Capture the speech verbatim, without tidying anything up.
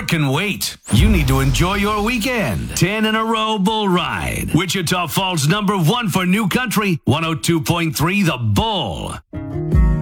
Work can wait. You need to enjoy your weekend. Ten in a row bull ride. Wichita Falls number one for New Country. one oh two point three The Bull.